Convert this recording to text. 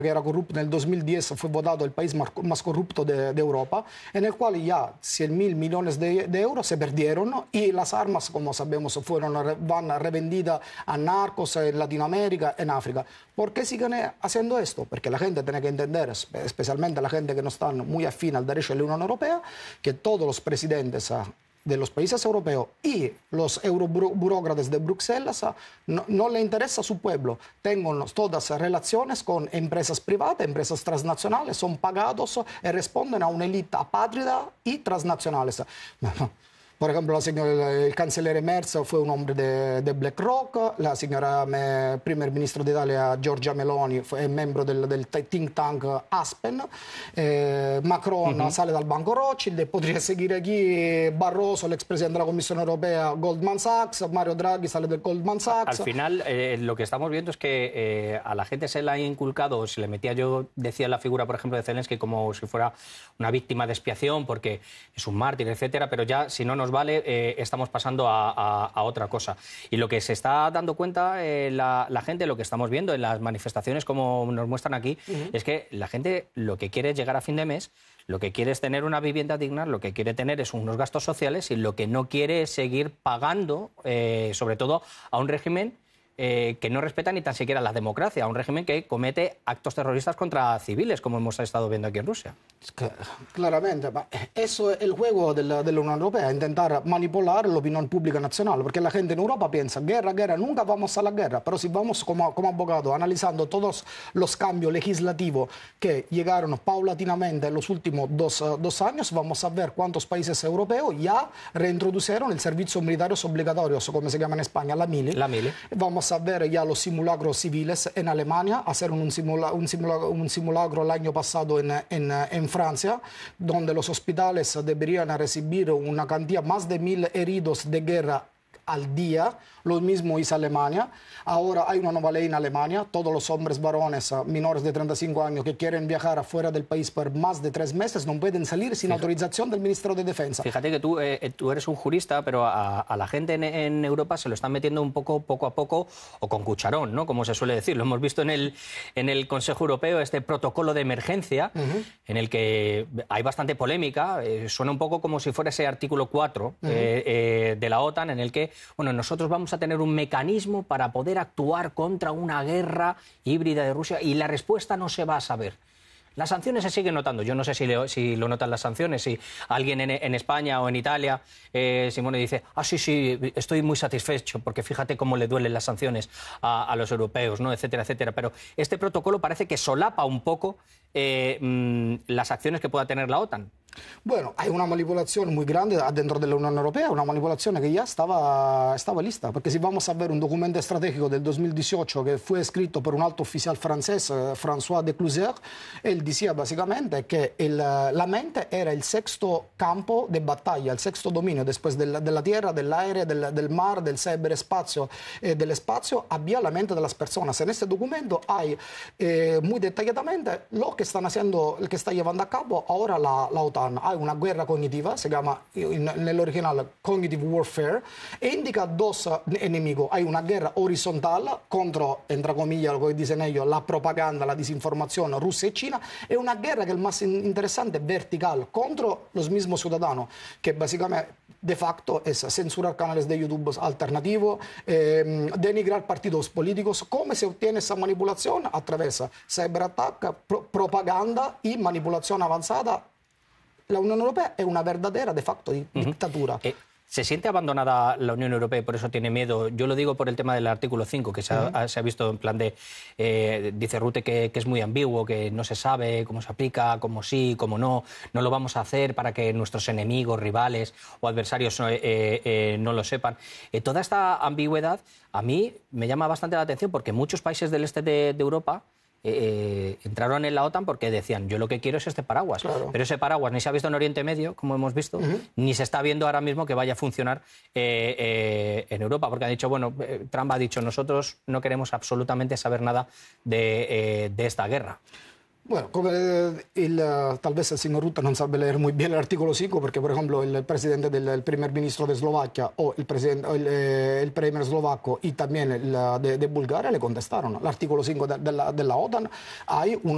que era corrupto, en el 2010 fue votado el país más corrupto de Europa, en el cual ya 100.000 millones de euros se perdieron y las armas, como sabemos, van revendidas a narcos en Latinoamérica, en África. ¿Por qué siguen haciendo esto? Porque la gente tiene que entender, especialmente la gente que no está muy afín al derecho de la Unión Europea, que todos los presidentes de los países europeos y los euroburócratas de Bruselas no le interesa a su pueblo. Tengan todas relaciones con empresas privadas, empresas transnacionales, son pagados y responden a una élite apátrida y transnacionales. Por ejemplo, el canciller Merz fue un hombre de BlackRock, la señora primer ministro de Italia, Giorgia Meloni, fue miembro del think tank Aspen, Macron sale del Banco Rothschild, podría seguir aquí Barroso, el expresidente de la Comisión Europea, Goldman Sachs, Mario Draghi sale del Goldman Sachs. Al final, lo que estamos viendo es que a la gente se le ha inculcado, se le metía, yo decía la figura, por ejemplo, de Zelensky como si fuera una víctima de expiación porque es un mártir, etcétera, pero ya si no nos vale, estamos pasando a otra cosa. Y lo que se está dando cuenta la gente, lo que estamos viendo en las manifestaciones, como nos muestran aquí, es que la gente lo que quiere es llegar a fin de mes, lo que quiere es tener una vivienda digna, lo que quiere tener es unos gastos sociales y lo que no quiere es seguir pagando, sobre todo a un régimen que no respeta ni tan siquiera la democracia, a un régimen que comete actos terroristas contra civiles, como hemos estado viendo aquí en Rusia. Claramente, eso es el juego de la Unión Europea, intentar manipular la opinión pública nacional, porque la gente en Europa piensa, guerra, guerra, nunca vamos a la guerra, pero si vamos como abogado analizando todos los cambios legislativos que llegaron paulatinamente en los últimos dos años, vamos a ver cuántos países europeos ya reintrodujeron el servicio militar obligatorio, como se llama en España, la mili. Vamos a ver ya los simulacros civiles en Alemania, hacer un simulacro el año pasado en Francia, donde los hospitales deberían recibir una cantidad más de 1.000 heridos de guerra al día. Lo mismo hizo Alemania. Ahora hay una nueva ley en Alemania. Todos los hombres varones menores de 35 años que quieren viajar afuera del país por más de 3 meses no pueden salir sin autorización del Ministerio de Defensa. Fíjate que tú eres un jurista, pero a la gente en Europa se lo están metiendo un poco a poco, o con cucharón, ¿no? Como se suele decir. Lo hemos visto en el Consejo Europeo, este protocolo de emergencia, en el que hay bastante polémica. Suena un poco como si fuera ese artículo 4 de la OTAN, en el que, bueno, nosotros vamos a tener un mecanismo para poder actuar contra una guerra híbrida de Rusia y la respuesta no se va a saber. Las sanciones se siguen notando. Yo no sé si lo notan las sanciones, si alguien en España o en Italia, Simone, dice, sí, estoy muy satisfecho porque fíjate cómo le duelen las sanciones a los europeos, ¿no? Etcétera, etcétera. Pero este protocolo parece que solapa un poco las acciones que pueda tener la OTAN. Bueno, hay una manipulación muy grande dentro de la Unión Europea, una manipulación que ya estaba lista, porque si vamos a ver un documento estratégico del 2018 que fue escrito por un alto oficial francés, François de Clouzet, él decía básicamente que la mente era el sexto campo de batalla, el sexto dominio, después de la tierra, del aire, del mar, del ciberespacio, del espacio, había la mente de las personas. En este documento hay muy detalladamente lo que están haciendo, el que está llevando a cabo ahora la OTAN. Hay una guerra cognitiva, se llama en el original Cognitive Warfare, e indica dos enemigos. Hay una guerra horizontal contra, entre comillas, lo que dicen ellos, la propaganda, la desinformación Rusia y China, y una guerra que es más interesante, vertical, contra los mismos ciudadanos, que básicamente de facto es censurar canales de YouTube alternativos, denigrar partidos políticos. ¿Cómo se obtiene esa manipulación? A través de ciberataque, propaganda y manipulación avanzada. La Unión Europea es una verdadera, de facto, dictadura. ¿Se siente abandonada la Unión Europea y por eso tiene miedo? Yo lo digo por el tema del artículo 5, que se ha visto en plan de... dice Rutte que es muy ambiguo, que no se sabe cómo se aplica, cómo sí, cómo no. No lo vamos a hacer para que nuestros enemigos, rivales o adversarios no lo sepan. Toda esta ambigüedad a mí me llama bastante la atención porque muchos países del este de Europa entraron en la OTAN porque decían, yo lo que quiero es este paraguas. Claro. Pero ese paraguas ni se ha visto en Oriente Medio, como hemos visto, ni se está viendo ahora mismo que vaya a funcionar en Europa, porque han dicho, bueno, Trump ha dicho, nosotros no queremos absolutamente saber nada de esta guerra. Bueno, tal vez el señor Rutte no sabe leer muy bien el artículo 5, porque, por ejemplo, el presidente el primer ministro de Eslovaquia o el premier eslovaco y también de Bulgaria le contestaron. El artículo 5 de la OTAN hay un